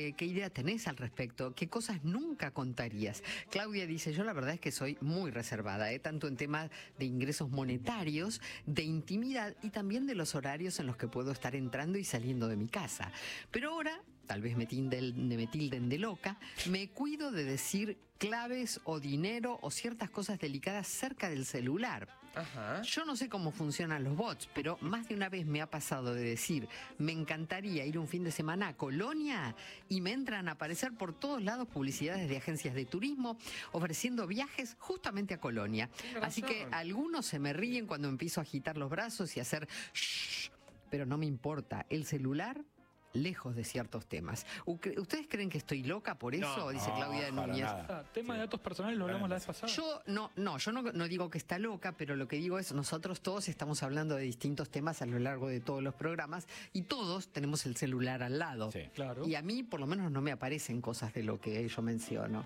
qué idea tenés al respecto, qué cosas nunca contarías. Claudia dice, yo la verdad es que soy muy reservada, tanto en temas de ingresos monetarios, de intimidad y también de los horarios en los que puedo estar entrando y saliendo de mi casa. Pero ahora, tal vez me tilden de loca, me cuido de decir claves o dinero o ciertas cosas delicadas cerca del celular. Ajá. Yo no sé cómo funcionan los bots, pero más de una vez me ha pasado de decir, me encantaría ir un fin de semana a Colonia y me entran a aparecer por todos lados publicidades de agencias de turismo ofreciendo viajes justamente a Colonia. Así que algunos se me ríen cuando empiezo a agitar los brazos y hacer shh, pero no me importa. El celular, lejos de ciertos temas. ¿Ustedes creen que estoy loca por eso? No, dice Claudia Núñez. Tema de datos personales lo hablamos la vez pasada. Yo no digo que está loca, pero lo que digo es, nosotros todos estamos hablando de distintos temas a lo largo de todos los programas y todos tenemos el celular al lado. Sí, claro. Y a mí, por lo menos, no me aparecen cosas de lo que yo menciono.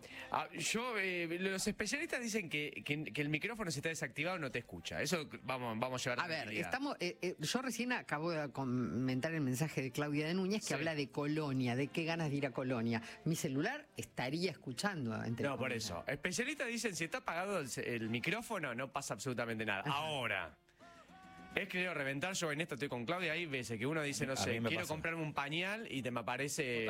Los especialistas dicen que el micrófono, si está desactivado, no te escucha. Eso vamos a llevar. A ver, yo recién acabo de comentar el mensaje de Claudia de Núñez que habla de Colonia, de qué ganas de ir a Colonia. Mi celular estaría escuchando. No, por eso. Especialistas dicen, si está apagado el micrófono, no pasa absolutamente nada. Ajá. Ahora, es querido reventar. Yo en esto estoy con Claudia. Hay veces que uno dice, no sé, quiero comprarme un pañal y te me aparece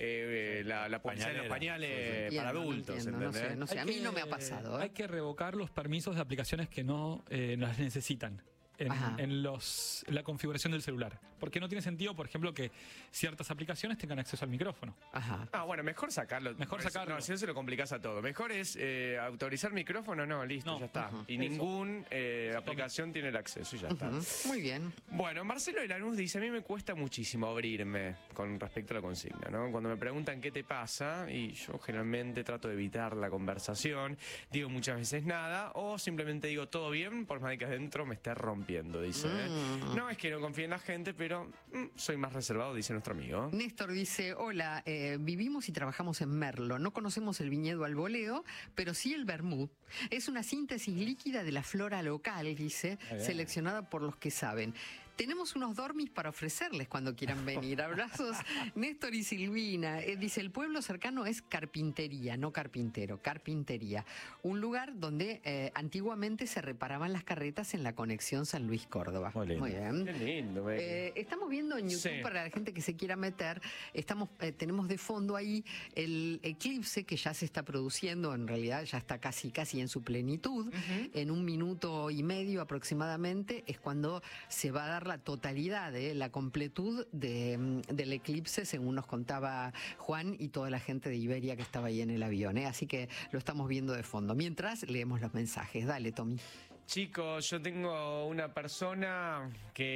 la publicidad de los pañales para adultos. No sé, a mí no me ha pasado. Hay que revocar los permisos de aplicaciones que no las necesitan. En la configuración del celular. Porque no tiene sentido, por ejemplo, que ciertas aplicaciones tengan acceso al micrófono. Ajá. Ah, bueno, mejor sacarlo. Mejor sacarlo. No, si no se lo complicás a todo. Mejor es autorizar micrófono, listo, ya está. Y ninguna aplicación tiene el acceso y ya está. Muy bien. Bueno, Marcelo de Lanús dice, a mí me cuesta muchísimo abrirme con respecto a la consigna, ¿no? Cuando me preguntan qué te pasa, y yo generalmente trato de evitar la conversación, digo muchas veces nada, o simplemente digo todo bien, por más de que adentro me esté rompiendo. Dice, no es que no confíe en la gente, pero soy más reservado, dice nuestro amigo. Néstor dice, hola, vivimos y trabajamos en Merlo, no conocemos el viñedo Alboleo, pero sí el vermut. Es una síntesis líquida de la flora local, dice, seleccionada por los que saben. Tenemos unos dormis para ofrecerles cuando quieran venir. Abrazos, Néstor y Silvina. Dice, el pueblo cercano es Carpintería, no carpintero, Carpintería. Un lugar donde antiguamente se reparaban las carretas en la conexión San Luis-Córdoba. Muy lindo. Muy bien. Qué lindo. Estamos viendo en YouTube, para la gente que se quiera meter, tenemos de fondo ahí el eclipse que ya se está produciendo, en realidad ya está casi en su plenitud. En 1 minuto y medio aproximadamente es cuando se va a dar la totalidad, la completud del eclipse, según nos contaba Juan y toda la gente de Iberia que estaba ahí en el avión. Así que lo estamos viendo de fondo. Mientras leemos los mensajes. Dale, Tommy. Chicos, yo tengo una persona a la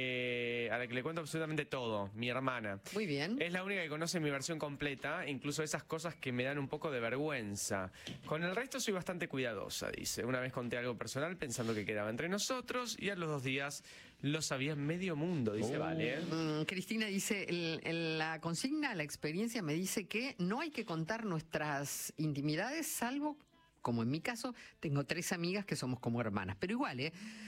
que le cuento absolutamente todo, mi hermana. Muy bien. Es la única que conoce mi versión completa, incluso esas cosas que me dan un poco de vergüenza. Con el resto soy bastante cuidadosa, dice. Una vez conté algo personal pensando que quedaba entre nosotros y a los 2 días lo sabía medio mundo, dice Vale. Cristina dice, la consigna, la experiencia me dice que no hay que contar nuestras intimidades, salvo, como en mi caso, tengo 3 amigas que somos como hermanas, pero igual,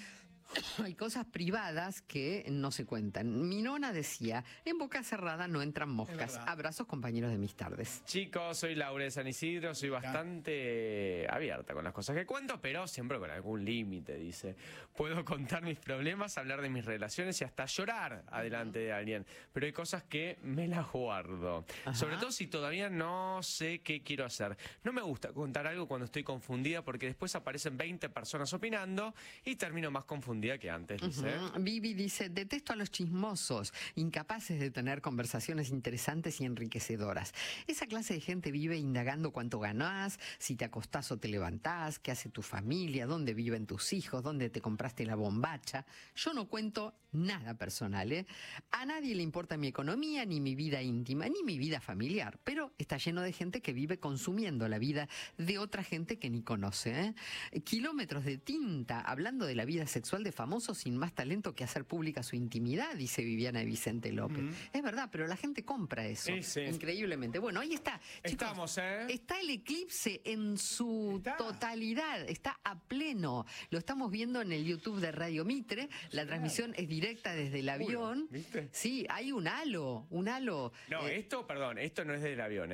hay cosas privadas que no se cuentan. Mi nona decía, en boca cerrada no entran moscas. Abrazos, compañeros de mis tardes. Chicos, soy Laura de San Isidro, soy bastante abierta con las cosas que cuento, pero siempre con algún límite, dice. Puedo contar mis problemas, hablar de mis relaciones y hasta llorar adelante de alguien, pero hay cosas que me las guardo. Sobre todo si todavía no sé qué quiero hacer. No me gusta contar algo cuando estoy confundida porque después aparecen 20 personas opinando y termino más confundida que antes, dice. Vivi dice, detesto a los chismosos, incapaces de tener conversaciones interesantes y enriquecedoras. Esa clase de gente vive indagando cuánto ganás, si te acostás o te levantás, qué hace tu familia, dónde viven tus hijos, dónde te compraste la bombacha. Yo no cuento nada personal, A nadie le importa mi economía, ni mi vida íntima, ni mi vida familiar, pero está lleno de gente que vive consumiendo la vida de otra gente que ni conoce, Kilómetros de tinta hablando de la vida sexual de famosos sin más talento que hacer pública su intimidad, dice Viviana de Vicente López. Es verdad, pero la gente compra eso. Increíblemente. Bueno, ahí está. Estamos, chicos, está el eclipse en su totalidad, está a pleno. Lo estamos viendo en el YouTube de Radio Mitre. La transmisión es directa desde el avión. ¿Viste? Sí, hay un halo. No, esto no es del avión.